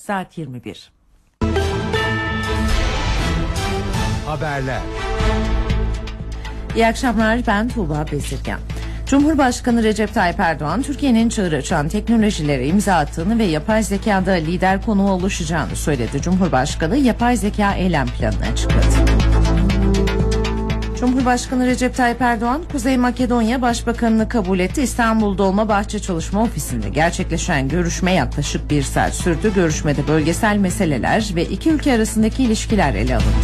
saat 21. Haberler. İyi akşamlar, ben Tuğba Bezirgen. Cumhurbaşkanı Recep Tayyip Erdoğan, Türkiye'nin çığır açan teknolojilere imza attığını ve yapay zekada lider konuğu oluşacağını söyledi. Cumhurbaşkanı yapay zeka eylem planını açıkladı. Cumhurbaşkanı Recep Tayyip Erdoğan, Kuzey Makedonya Başbakanını kabul etti. İstanbul Dolmabahçe Çalışma Ofisi'nde gerçekleşen görüşme yaklaşık 1 saat sürdü. Görüşmede bölgesel meseleler ve iki ülke arasındaki ilişkiler ele alındı.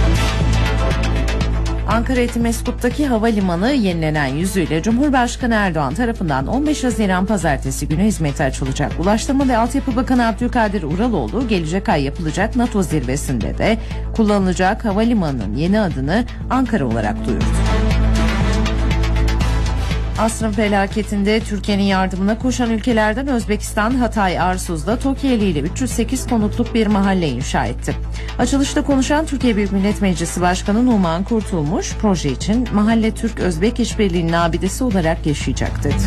Ankara Etimeskut'taki havalimanı yenilenen yüzüyle Cumhurbaşkanı Erdoğan tarafından 15 Haziran Pazartesi günü hizmete açılacak. Ulaştırma ve Altyapı Bakanı Abdülkadir Uraloğlu gelecek ay yapılacak NATO zirvesinde de kullanılacak havalimanının yeni adını Ankara olarak duyurdu. Asrın felaketinde Türkiye'nin yardımına koşan ülkelerden Özbekistan, Hatay Arsuz'da TOKİ ile 308 konutluk bir mahalle inşa etti. Açılışta konuşan Türkiye Büyük Millet Meclisi Başkanı Numan Kurtulmuş, proje için mahalle Türk-Özbek işbirliğinin abidesi olarak yaşayacak dedi.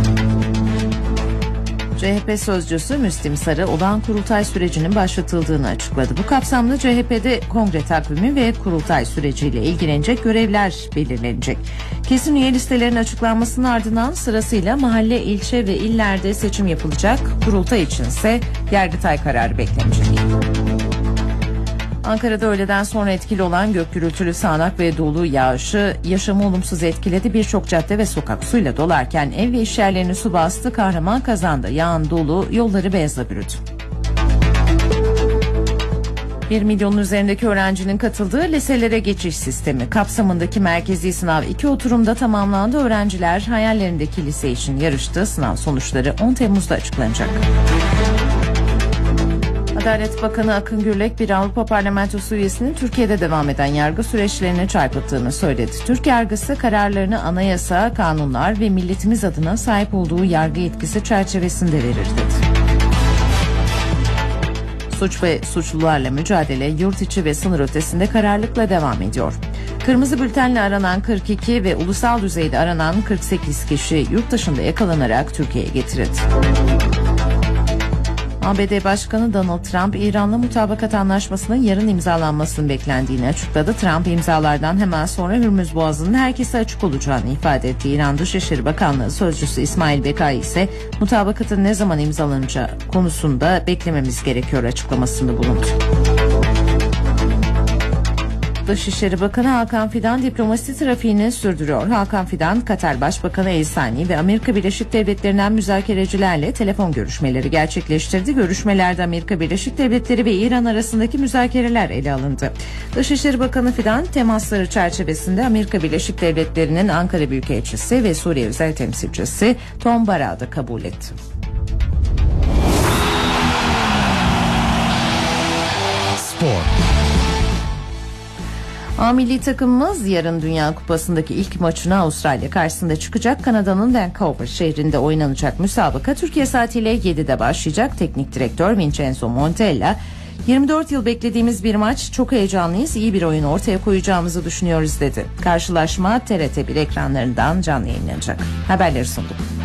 CHP sözcüsü Müslim Sarı, olağan kurultay sürecinin başlatıldığını açıkladı. Bu kapsamda CHP'de kongre takvimi ve kurultay süreciyle ilgilenecek görevler belirlenecek. Kesin üye listelerin açıklanmasının ardından sırasıyla mahalle, ilçe ve illerde seçim yapılacak. Kurultay içinse Yargıtay kararı beklenecek. Ankara'da öğleden sonra etkili olan gök gürültülü sağanak ve dolu yağışı yaşamı olumsuz etkiledi. Birçok cadde ve sokak suyla dolarken ev ve iş yerlerini su bastı. Kahramanmaraş'ta yağan dolu yolları beyazla bürüdü. 1 milyonun üzerindeki öğrencinin katıldığı liselere geçiş sistemi kapsamındaki merkezi sınav 2 oturumda tamamlandı. Öğrenciler hayallerindeki lise için yarıştı. Sınav sonuçları 10 Temmuz'da açıklanacak. Adalet Bakanı Akın Gürlek, bir Avrupa Parlamentosu üyesinin Türkiye'de devam eden yargı süreçlerini çarpıttığını söyledi. Türk yargısı kararlarını anayasa, kanunlar ve milletimiz adına sahip olduğu yargı yetkisi çerçevesinde verir dedi. Suç ve suçlularla mücadele yurt içi ve sınır ötesinde kararlılıkla devam ediyor. Kırmızı bültenle aranan 42 ve ulusal düzeyde aranan 48 kişi yurt dışında yakalanarak Türkiye'ye getirildi. ABD Başkanı Donald Trump, İran'la mutabakat anlaşmasının yarın imzalanmasının beklendiğini açıkladı. Trump, imzalardan hemen sonra Hürmüz Boğazı'nın herkese açık olacağını ifade etti. İran Dışişleri Bakanlığı Sözcüsü İsmail Bekai ise mutabakatın ne zaman imzalanacağı konusunda beklememiz gerekiyor açıklamasında bulundu. Dışişleri Bakanı Hakan Fidan diplomasi trafiğini sürdürüyor. Hakan Fidan, Katar Başbakanı El Sani ve Amerika Birleşik Devletleri'nden müzakerecilerle telefon görüşmeleri gerçekleştirdi. Görüşmelerde Amerika Birleşik Devletleri ve İran arasındaki müzakereler ele alındı. Dışişleri Bakanı Fidan, temasları çerçevesinde Amerika Birleşik Devletleri'nin Ankara Büyükelçisi ve Suriye Özel Temsilcisi Tom Barad'ı kabul etti. Spor. A milli takımımız yarın Dünya Kupası'ndaki ilk maçına Avustralya karşısında çıkacak. Kanada'nın Vancouver şehrinde oynanacak müsabaka Türkiye saatiyle 7'de başlayacak. Teknik direktör Vincenzo Montella, 24 yıl beklediğimiz bir maç, çok heyecanlıyız, iyi bir oyun ortaya koyacağımızı düşünüyoruz dedi. Karşılaşma TRT1 ekranlarından canlı yayınlanacak. Haberleri sunduk.